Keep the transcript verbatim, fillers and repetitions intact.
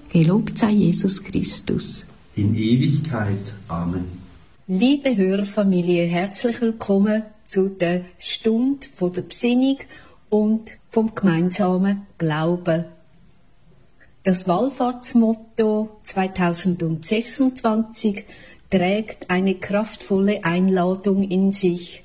Gelobt sei Jesus Christus. In Ewigkeit. Amen. Liebe Hörerfamilie, herzlich willkommen zu der Stunde von der Besinnung und vom gemeinsamen Glauben. Das Wallfahrtsmotto zweitausendsechsundzwanzig trägt eine kraftvolle Einladung in sich.